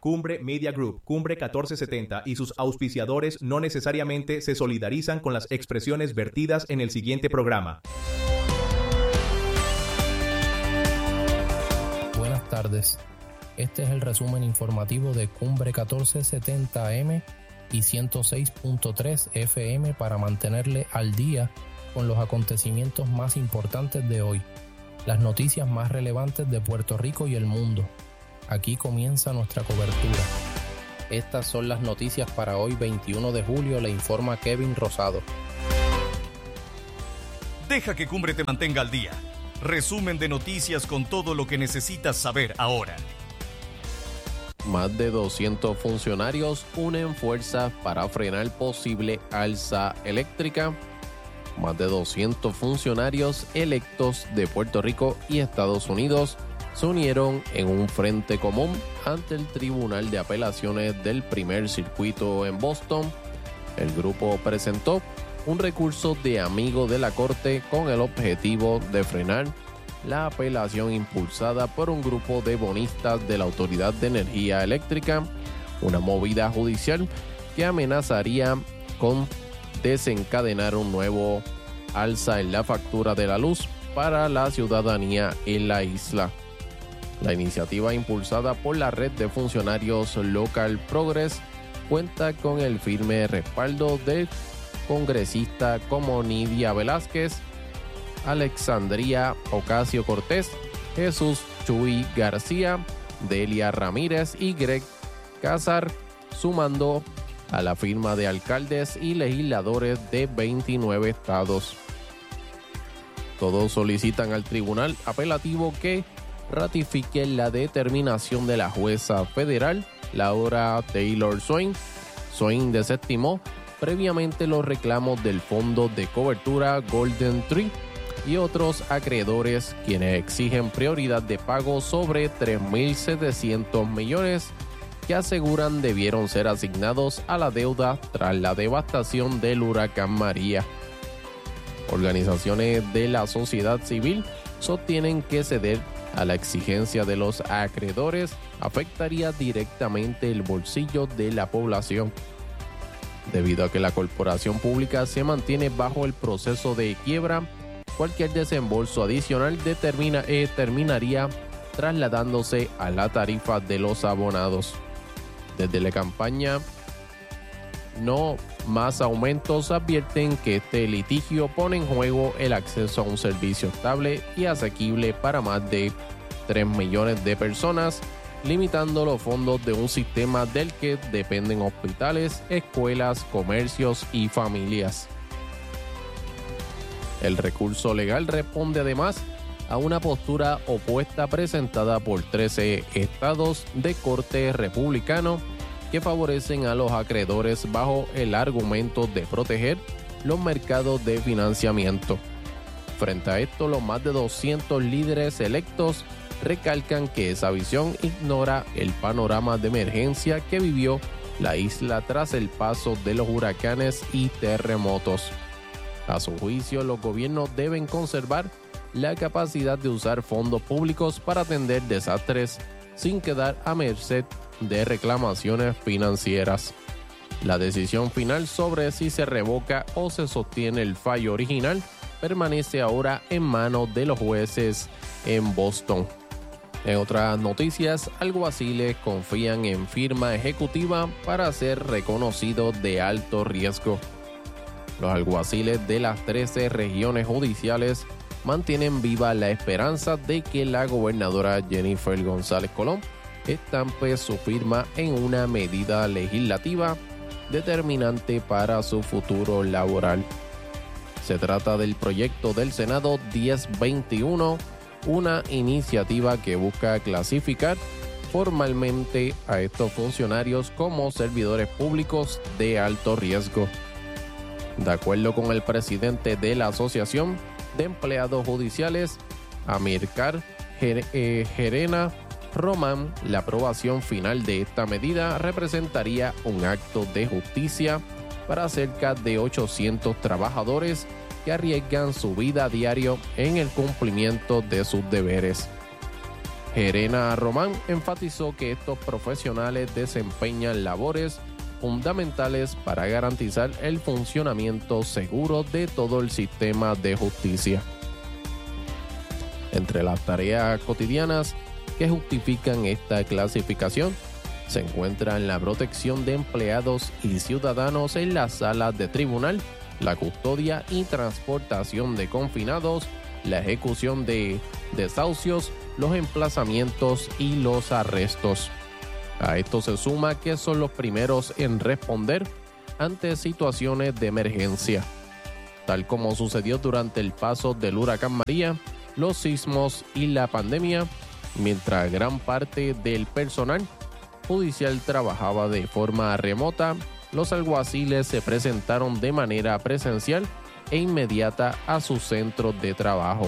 Cumbre Media Group, Cumbre 1470 y sus auspiciadores no necesariamente se solidarizan con las expresiones vertidas en el siguiente programa. Buenas tardes. Este es el resumen informativo de Cumbre 1470 AM y 106.3 FM para mantenerle al día con los acontecimientos más importantes de hoy, las noticias más relevantes de Puerto Rico y el mundo. Aquí comienza nuestra cobertura. Estas son las noticias para hoy 21 de julio, le informa Kevin Rosado. Deja que Cumbre te mantenga al día. Resumen de noticias con todo lo que necesitas saber ahora. Más de 200 funcionarios unen fuerzas para frenar posible alza eléctrica. Más de 200 funcionarios electos de Puerto Rico y Estados Unidos se unieron en un frente común ante el Tribunal de Apelaciones del Primer Circuito en Boston. El grupo presentó un recurso de amigo de la Corte con el objetivo de frenar la apelación impulsada por un grupo de bonistas de la Autoridad de Energía Eléctrica, una movida judicial que amenazaría con desencadenar un nuevo alza en la factura de la luz para la ciudadanía en la isla. La iniciativa, impulsada por la red de funcionarios Local Progress, cuenta con el firme respaldo de congresistas como Nidia Velázquez, Alexandria Ocasio-Cortez, Jesús Chuy García, Delia Ramírez y Greg Casar, sumando a la firma de alcaldes y legisladores de 29 estados. Todos solicitan al tribunal apelativo que ratifique la determinación de la jueza federal Laura Taylor Swain. Swain desestimó previamente los reclamos del Fondo de Cobertura Golden Tree y otros acreedores, quienes exigen prioridad de pago sobre 3.700 millones que aseguran debieron ser asignados a la deuda tras la devastación del huracán María. Organizaciones de la sociedad civil sostienen que ceder a la exigencia de los acreedores afectaría directamente el bolsillo de la población. Debido a que la corporación pública se mantiene bajo el proceso de quiebra, cualquier desembolso adicional terminaría trasladándose a la tarifa de los abonados. Desde la campaña No Más Aumentos advierten que este litigio pone en juego el acceso a un servicio estable y asequible para más de 3 millones de personas, limitando los fondos de un sistema del que dependen hospitales, escuelas, comercios y familias. El recurso legal responde además a una postura opuesta presentada por 13 estados de corte republicano que favorecen a los acreedores bajo el argumento de proteger los mercados de financiamiento. Frente a esto, los más de 200 líderes electos recalcan que esa visión ignora el panorama de emergencia que vivió la isla tras el paso de los huracanes y terremotos. A su juicio, los gobiernos deben conservar la capacidad de usar fondos públicos para atender desastres sin quedar a merced de reclamaciones financieras. La decisión final sobre si se revoca o se sostiene el fallo original permanece ahora en manos de los jueces en Boston. En otras noticias, alguaciles confían en firma ejecutiva para ser reconocidos de alto riesgo. Los alguaciles de las 13 regiones judiciales mantienen viva la esperanza de que la gobernadora Jennifer González Colón estampe su firma en una medida legislativa determinante para su futuro laboral. Se trata del proyecto del Senado 1021, una iniciativa que busca clasificar formalmente a estos funcionarios como servidores públicos de alto riesgo. De acuerdo con el presidente de la Asociación de Empleados Judiciales, Amílcar Gerena Román, la aprobación final de esta medida representaría un acto de justicia para cerca de 800 trabajadores que arriesgan su vida a diario en el cumplimiento de sus deberes. Jerena Román enfatizó que estos profesionales desempeñan labores fundamentales para garantizar el funcionamiento seguro de todo el sistema de justicia. Entre las tareas cotidianas que justifican esta clasificación se encuentran la protección de empleados y ciudadanos en las salas de tribunal, la custodia y transportación de confinados, la ejecución de desahucios, los emplazamientos y los arrestos. A esto se suma que son los primeros en responder ante situaciones de emergencia, tal como sucedió durante el paso del huracán María, los sismos y la pandemia, mientras gran parte del personal judicial trabajaba de forma remota. Los alguaciles se presentaron de manera presencial e inmediata a sus centros de trabajo.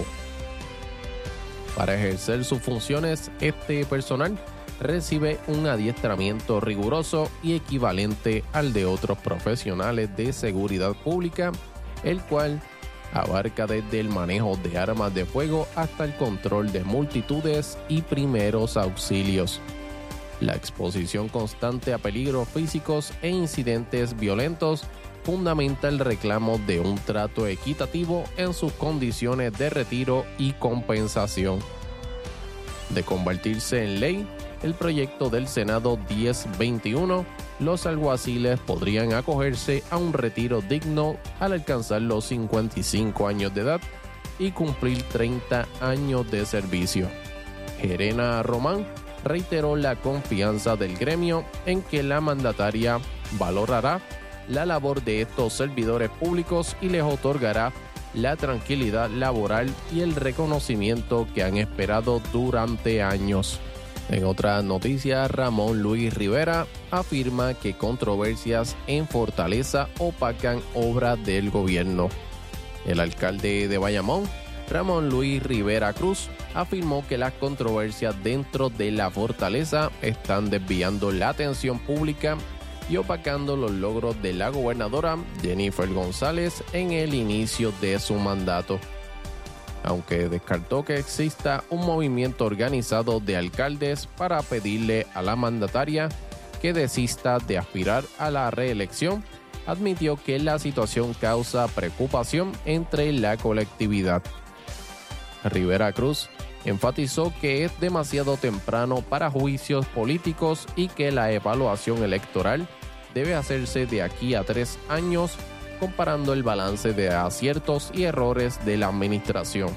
Para ejercer sus funciones, este personal recibe un adiestramiento riguroso y equivalente al de otros profesionales de seguridad pública, el cual abarca desde el manejo de armas de fuego hasta el control de multitudes y primeros auxilios. La exposición constante a peligros físicos e incidentes violentos fundamenta el reclamo de un trato equitativo en sus condiciones de retiro y compensación. De convertirse en ley, el proyecto del Senado 1021, los alguaciles podrían acogerse a un retiro digno al alcanzar los 55 años de edad y cumplir 30 años de servicio. Jerena Román reiteró la confianza del gremio en que la mandataria valorará la labor de estos servidores públicos y les otorgará la tranquilidad laboral y el reconocimiento que han esperado durante años. En otras noticias, Ramón Luis Rivera afirma que controversias en Fortaleza opacan obras del gobierno. El alcalde de Bayamón, Ramón Luis Rivera Cruz, afirmó que las controversias dentro de la fortaleza están desviando la atención pública y opacando los logros de la gobernadora Jennifer González en el inicio de su mandato. Aunque descartó que exista un movimiento organizado de alcaldes para pedirle a la mandataria que desista de aspirar a la reelección, admitió que la situación causa preocupación entre la colectividad. Rivera Cruz enfatizó que es demasiado temprano para juicios políticos y que la evaluación electoral debe hacerse de aquí a 3 años, comparando el balance de aciertos y errores de la administración.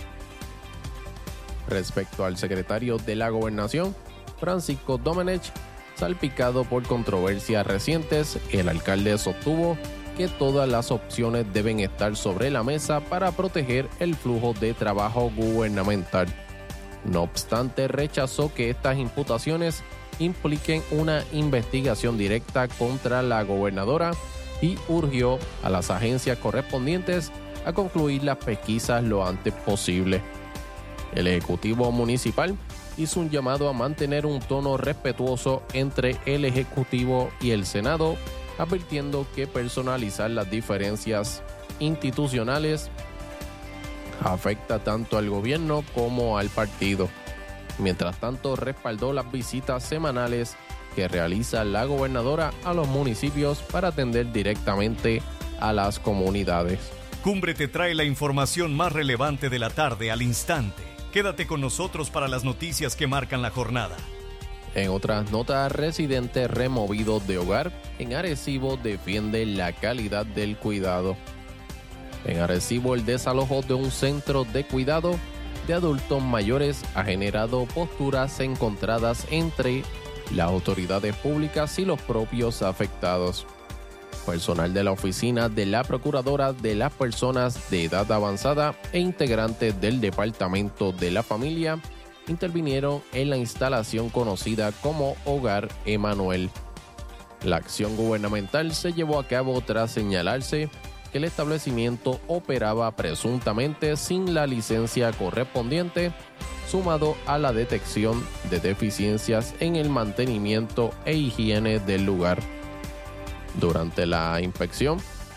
Respecto al secretario de la Gobernación, Francisco Domenech, salpicado por controversias recientes, el alcalde sostuvo que todas las opciones deben estar sobre la mesa para proteger el flujo de trabajo gubernamental. No obstante, rechazó que estas imputaciones impliquen una investigación directa contra la gobernadora y urgió a las agencias correspondientes a concluir las pesquisas lo antes posible. El Ejecutivo Municipal hizo un llamado a mantener un tono respetuoso entre el Ejecutivo y el Senado, advirtiendo que personalizar las diferencias institucionales afecta tanto al gobierno como al partido. Mientras tanto, respaldó las visitas semanales que realiza la gobernadora a los municipios para atender directamente a las comunidades. Cumbre te trae la información más relevante de la tarde al instante. Quédate con nosotros para las noticias que marcan la jornada. En otras notas, residentes removidos de hogar en Arecibo defienden la calidad del cuidado. En Arecibo, el desalojo de un centro de cuidado de adultos mayores ha generado posturas encontradas entre las autoridades públicas y los propios afectados. Personal de la oficina de la Procuradora de las Personas de Edad Avanzada e integrantes del Departamento de la Familia intervinieron en la instalación conocida como Hogar Emanuel. La acción gubernamental se llevó a cabo tras señalarse que el establecimiento operaba presuntamente sin la licencia correspondiente, sumado a la detección de deficiencias en el mantenimiento e higiene del lugar. Durante la inspección,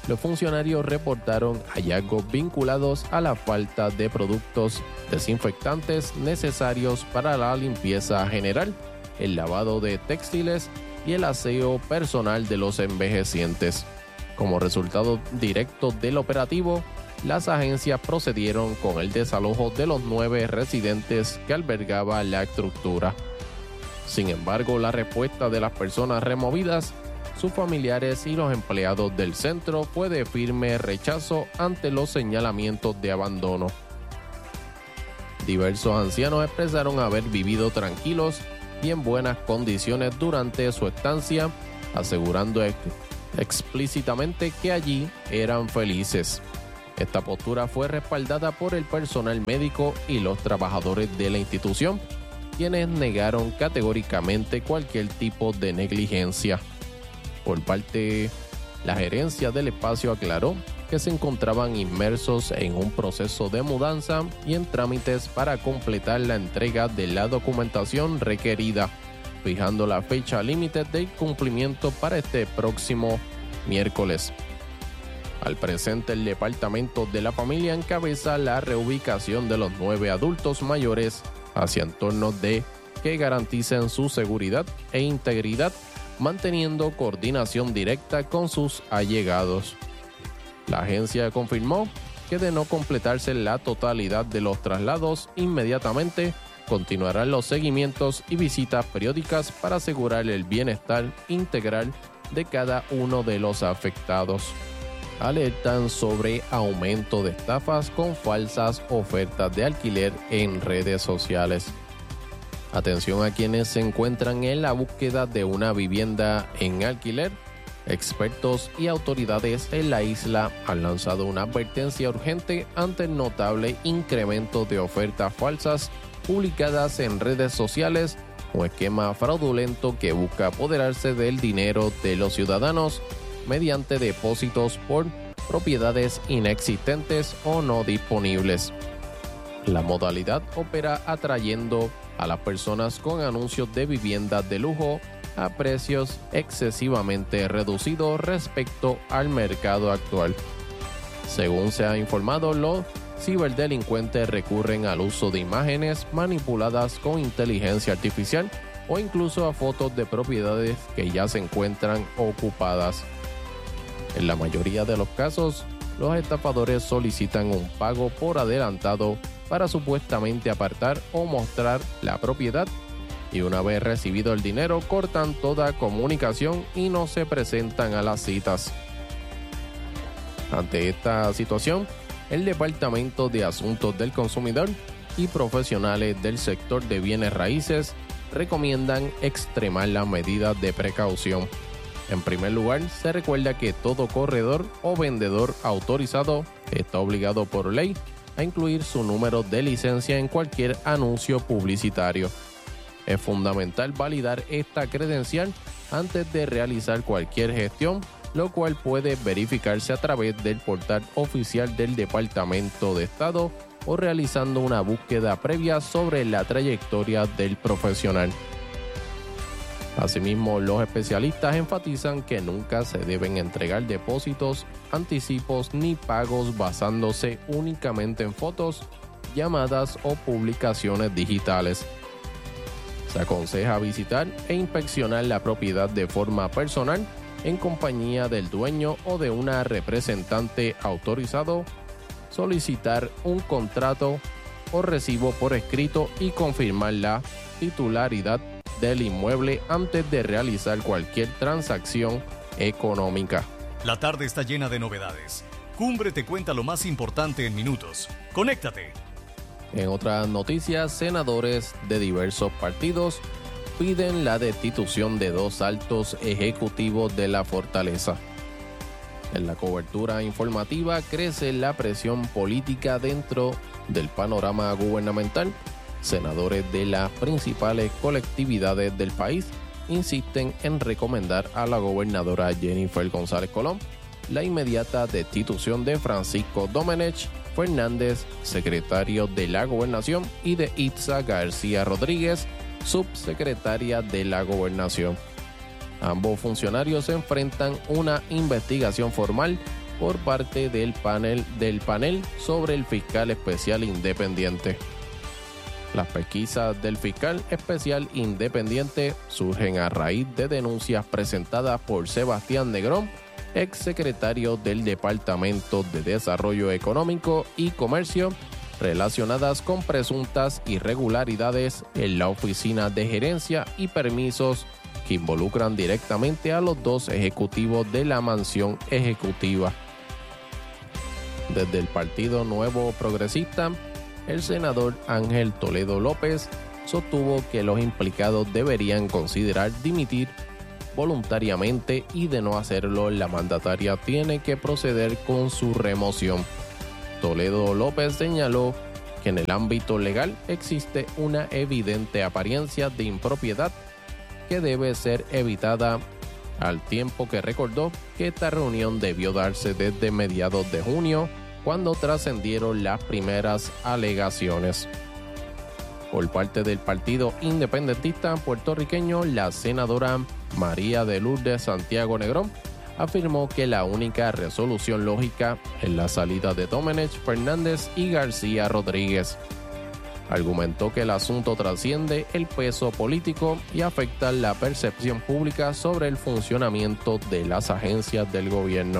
los funcionarios reportaron hallazgos vinculados a la falta de productos desinfectantes necesarios para la limpieza general, el lavado de textiles y el aseo personal de los envejecientes. Como resultado directo del operativo, las agencias procedieron con el desalojo de los 9 residentes que albergaba la estructura. Sin embargo, la respuesta de las personas removidas, sus familiares y los empleados del centro fue de firme rechazo ante los señalamientos de abandono. Diversos ancianos expresaron haber vivido tranquilos y en buenas condiciones durante su estancia, asegurando explícitamente que allí eran felices. Esta postura fue respaldada por el personal médico y los trabajadores de la institución, quienes negaron categóricamente cualquier tipo de negligencia. Por parte, la gerencia del espacio aclaró que se encontraban inmersos en un proceso de mudanza y en trámites para completar la entrega de la documentación requerida, fijando la fecha límite de cumplimiento para este próximo miércoles. Al presente, el Departamento de la Familia encabeza la reubicación de los 9 adultos mayores hacia entornos que garanticen su seguridad e integridad, manteniendo coordinación directa con sus allegados. La agencia confirmó que de no completarse la totalidad de los traslados inmediatamente, continuarán los seguimientos y visitas periódicas para asegurar el bienestar integral de cada uno de los afectados. Alertan sobre aumento de estafas con falsas ofertas de alquiler en redes sociales. Atención a quienes se encuentran en la búsqueda de una vivienda en alquiler. Expertos y autoridades en la isla han lanzado una advertencia urgente ante el notable incremento de ofertas falsas publicadas en redes sociales, un esquema fraudulento que busca apoderarse del dinero de los ciudadanos mediante depósitos por propiedades inexistentes o no disponibles. La modalidad opera atrayendo a las personas con anuncios de viviendas de lujo a precios excesivamente reducidos respecto al mercado actual. Según se ha informado, los ciberdelincuentes recurren al uso de imágenes manipuladas con inteligencia artificial o incluso a fotos de propiedades que ya se encuentran ocupadas. En la mayoría de los casos, los estafadores solicitan un pago por adelantado para supuestamente apartar o mostrar la propiedad, y una vez recibido el dinero cortan toda comunicación y no se presentan a las citas. Ante esta situación, el Departamento de Asuntos del Consumidor y profesionales del sector de bienes raíces recomiendan extremar las medidas de precaución. En primer lugar, se recuerda que todo corredor o vendedor autorizado está obligado por ley a incluir su número de licencia en cualquier anuncio publicitario. Es fundamental validar esta credencial antes de realizar cualquier gestión, lo cual puede verificarse a través del portal oficial del Departamento de Estado o realizando una búsqueda previa sobre la trayectoria del profesional. Asimismo, los especialistas enfatizan que nunca se deben entregar depósitos, anticipos ni pagos basándose únicamente en fotos, llamadas o publicaciones digitales. Se aconseja visitar e inspeccionar la propiedad de forma personal en compañía del dueño o de una representante autorizado, solicitar un contrato o recibo por escrito y confirmar la titularidad del inmueble antes de realizar cualquier transacción económica. La tarde está llena de novedades. Cumbre te cuenta lo más importante en minutos. ¡Conéctate! En otras noticias, senadores de diversos partidos piden la destitución de 2 altos ejecutivos de la fortaleza. En la cobertura informativa crece la presión política dentro del panorama gubernamental. Senadores de las principales colectividades del país insisten en recomendar a la gobernadora Jennifer González Colón la inmediata destitución de Francisco Domenech Fernández, secretario de la Gobernación, y de Itza García Rodríguez, subsecretaria de la Gobernación. Ambos funcionarios enfrentan una investigación formal por parte del panel sobre el fiscal especial independiente. Las pesquisas del fiscal especial independiente surgen a raíz de denuncias presentadas por Sebastián Negrón, exsecretario del Departamento de Desarrollo Económico y Comercio, relacionadas con presuntas irregularidades en la Oficina de Gerencia y Permisos que involucran directamente a los dos ejecutivos de la mansión ejecutiva. Desde el Partido Nuevo Progresista, el senador Ángel Toledo López sostuvo que los implicados deberían considerar dimitir voluntariamente y de no hacerlo, la mandataria tiene que proceder con su remoción. Toledo López señaló que en el ámbito legal existe una evidente apariencia de impropiedad que debe ser evitada, al tiempo que recordó que esta reunión debió darse desde mediados de junio, cuando trascendieron las primeras alegaciones. Por parte del Partido Independentista puertorriqueño, la senadora María de Lourdes Santiago Negrón afirmó que la única resolución lógica es la salida de Domenech Fernández y García Rodríguez. Argumentó que el asunto trasciende el peso político y afecta la percepción pública sobre el funcionamiento de las agencias del gobierno.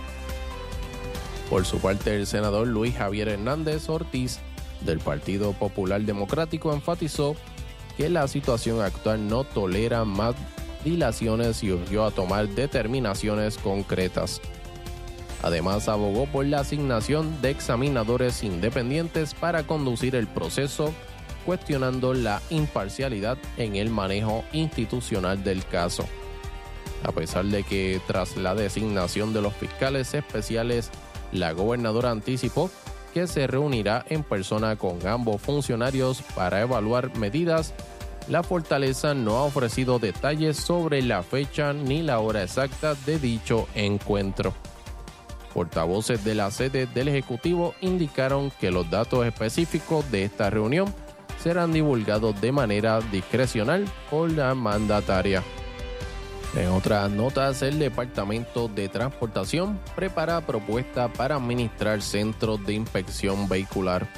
Por su parte, el senador Luis Javier Hernández Ortiz, del Partido Popular Democrático, enfatizó que la situación actual no tolera más dilaciones y urgió a tomar determinaciones concretas. Además, abogó por la asignación de examinadores independientes para conducir el proceso, cuestionando la imparcialidad en el manejo institucional del caso. A pesar de que tras la designación de los fiscales especiales, la gobernadora anticipó que se reunirá en persona con ambos funcionarios para evaluar medidas, la fortaleza no ha ofrecido detalles sobre la fecha ni la hora exacta de dicho encuentro. Portavoces de la sede del Ejecutivo indicaron que los datos específicos de esta reunión serán divulgados de manera discrecional por la mandataria. En otras notas, el Departamento de Transportación prepara propuesta para administrar centros de inspección vehicular.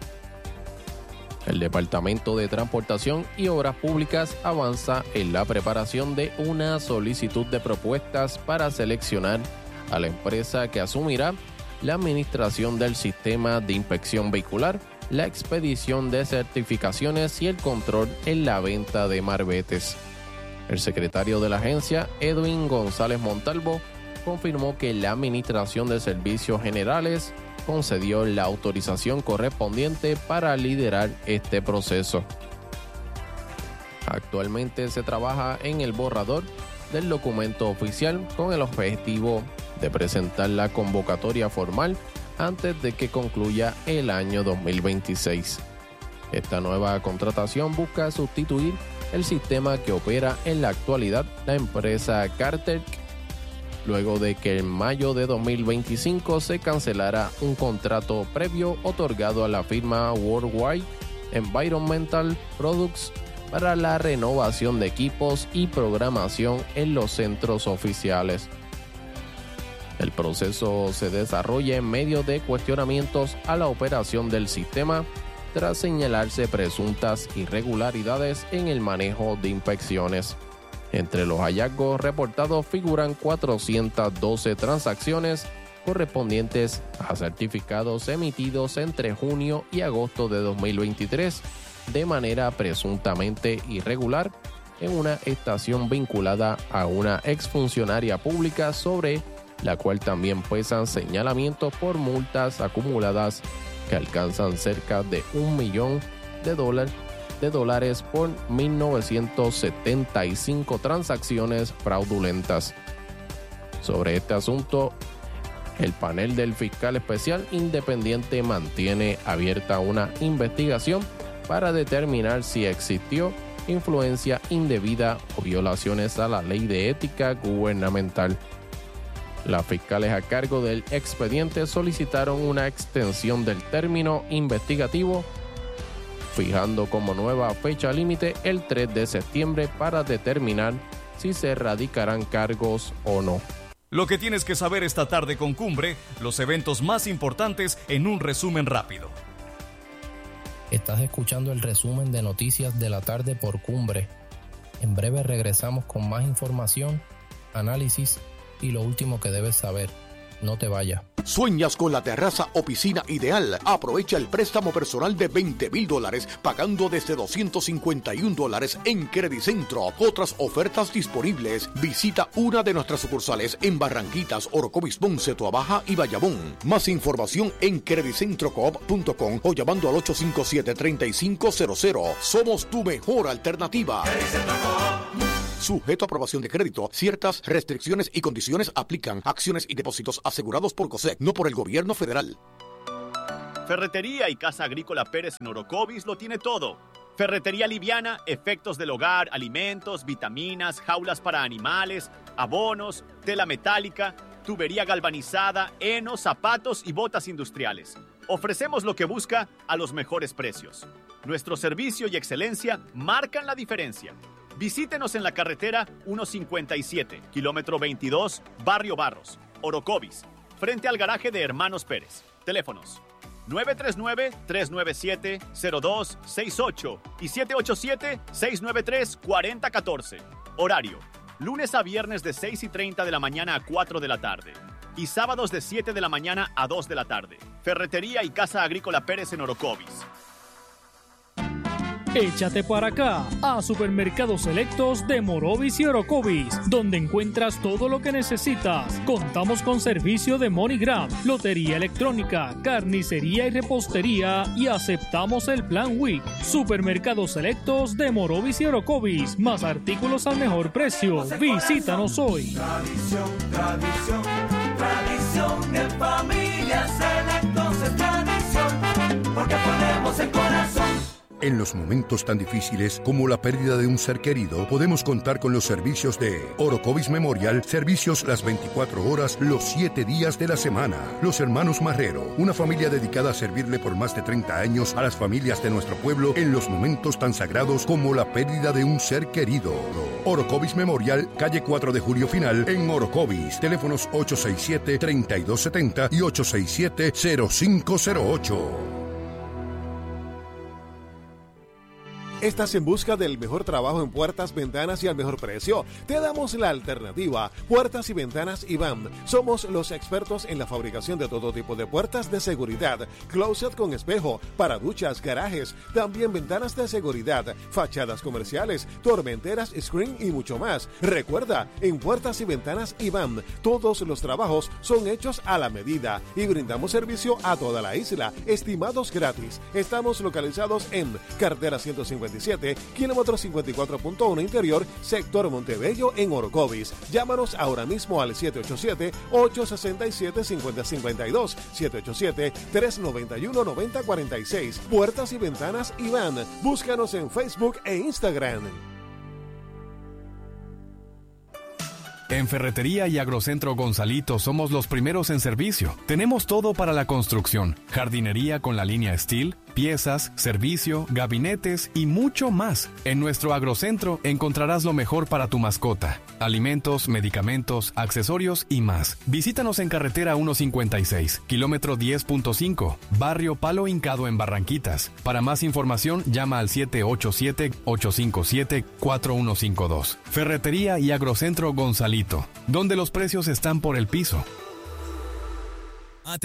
El Departamento de Transportación y Obras Públicas avanza en la preparación de una solicitud de propuestas para seleccionar a la empresa que asumirá la administración del sistema de inspección vehicular, la expedición de certificaciones y el control en la venta de marbetes. El secretario de la agencia, Edwin González Montalvo, confirmó que la Administración de Servicios Generales concedió la autorización correspondiente para liderar este proceso. Actualmente se trabaja en el borrador del documento oficial con el objetivo de presentar la convocatoria formal antes de que concluya el año 2026. Esta nueva contratación busca sustituir el sistema que opera en la actualidad la empresa Cartec, luego de que en mayo de 2025 se cancelara un contrato previo otorgado a la firma Worldwide Environmental Products para la renovación de equipos y programación en los centros oficiales. El proceso se desarrolla en medio de cuestionamientos a la operación del sistema tras señalarse presuntas irregularidades en el manejo de inspecciones. Entre los hallazgos reportados figuran 412 transacciones correspondientes a certificados emitidos entre junio y agosto de 2023 de manera presuntamente irregular en una estación vinculada a una exfuncionaria pública sobre la cual también pesan señalamientos por multas acumuladas que alcanzan cerca de $1 millón por 1.975 transacciones fraudulentas. Sobre este asunto, el panel del fiscal especial independiente mantiene abierta una investigación para determinar si existió influencia indebida o violaciones a la ley de ética gubernamental. Las fiscales a cargo del expediente solicitaron una extensión del término investigativo, fijando como nueva fecha límite el 3 de septiembre para determinar si se radicarán cargos o no. Lo que tienes que saber esta tarde con Cumbre, los eventos más importantes en un resumen rápido. Estás escuchando el resumen de noticias de la tarde por Cumbre. En breve regresamos con más información, análisis y lo último que debes saber. No te vayas. ¿Sueñas con la terraza o piscina ideal? Aprovecha el préstamo personal de $20,000 pagando desde $251 en Credicentro. Otras ofertas disponibles. Visita una de nuestras sucursales en Barranquitas, Orocovis, Ponce, Toabaja y Bayamón. Más información en credicentrocoop.com o llamando al 857-3500. Somos tu mejor alternativa. Sujeto a aprobación de crédito, ciertas restricciones y condiciones aplican. Acciones y depósitos asegurados por COSEC, no por el gobierno federal. Ferretería y Casa Agrícola Pérez en Orocovis lo tiene todo. Ferretería liviana, efectos del hogar, alimentos, vitaminas, jaulas para animales, abonos, tela metálica, tubería galvanizada, heno, zapatos y botas industriales. Ofrecemos lo que busca a los mejores precios. Nuestro servicio y excelencia marcan la diferencia. Visítenos en la carretera 157, kilómetro 22, Barrio Barros, Orocovis, frente al garaje de Hermanos Pérez. Teléfonos 939-397-0268 y 787-693-4014. Horario, lunes a viernes de 6:30 de la mañana a 4 de la tarde y sábados de 7 de la mañana a 2 de la tarde. Ferretería y Casa Agrícola Pérez en Orocovis. Échate para acá a Supermercados Selectos de Morovis y Orocovis, donde encuentras todo lo que necesitas. Contamos con servicio de MoneyGram, lotería electrónica, carnicería y repostería y aceptamos el plan WIC. Supermercados Selectos de Morovis y Orocovis, más artículos al mejor precio. Visítanos hoy. Tradición, tradición, tradición en familia. Selectos es tradición, porque ponemos el corazón. En los momentos tan difíciles como la pérdida de un ser querido, podemos contar con los servicios de Orocovis Memorial, servicios las 24 horas, los 7 días de la semana. Los Hermanos Marrero, una familia dedicada a servirle por más de 30 años a las familias de nuestro pueblo en los momentos tan sagrados como la pérdida de un ser querido. Orocovis Memorial, calle 4 de Julio Final, en Orocovis. Teléfonos 867-3270 y 867-0508. ¿Estás en busca del mejor trabajo en puertas, ventanas y al mejor precio? Te damos la alternativa. Puertas y Ventanas IBAM. Somos los expertos en la fabricación de todo tipo de puertas de seguridad, closet con espejo, para duchas, garajes, también ventanas de seguridad, fachadas comerciales, tormenteras, screen y mucho más. Recuerda, en Puertas y Ventanas IBAM, todos los trabajos son hechos a la medida y brindamos servicio a toda la isla, estimados gratis. Estamos localizados en carretera 157, kilómetro 54.1 interior, sector Montebello en Orocovis. Llámanos ahora mismo al 787-867-5052, 787-391-9046. Puertas y Ventanas Iván. Búscanos en Facebook e Instagram. En Ferretería y Agrocentro Gonzalito somos los primeros en servicio. Tenemos todo para la construcción, jardinería con la línea Steel, piezas, servicio, gabinetes y mucho más. En nuestro agrocentro encontrarás lo mejor para tu mascota, alimentos, medicamentos, accesorios y más. Visítanos en carretera 156, kilómetro 10.5, barrio Palo Hincado en Barranquitas. Para más información llama al 787-857-4152. Ferretería y Agrocentro Gonzalito, donde los precios están por el piso.